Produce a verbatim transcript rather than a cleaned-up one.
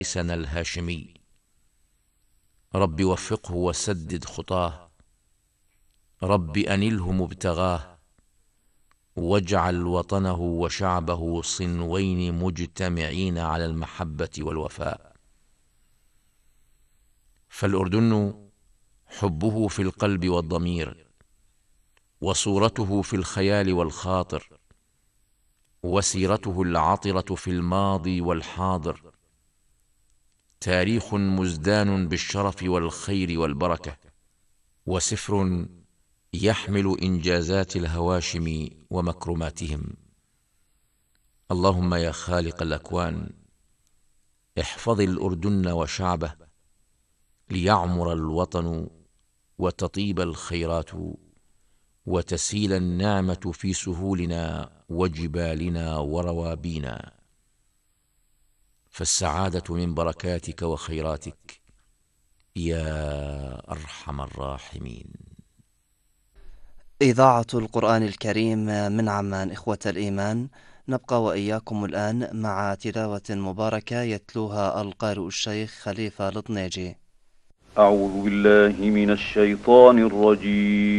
سنا الهاشمي. رب وفقه وسدد خطاه، رب أنله مبتغاه، واجعل وطنه وشعبه صنوين مجتمعين على المحبة والوفاء. فالأردن حبه في القلب والضمير، وصورته في الخيال والخاطر، وسيرته العطرة في الماضي والحاضر، تاريخ مزدان بالشرف والخير والبركة، وسفر يحمل إنجازات الهواشم ومكرماتهم. اللهم يا خالق الأكوان، احفظ الأردن وشعبه، ليعمر الوطن وتطيب الخيرات وتسيل النعمة في سهولنا وجبالنا وروابينا، فالسعادة من بركاتك وخيراتك يا أرحم الراحمين. إذاعة القرآن الكريم من عمان، إخوة الإيمان. نبقى وإياكم الآن مع تلاوة مباركة يتلوها القارئ الشيخ خليفة الطنيجي. أعوذ بالله من الشيطان الرجيم.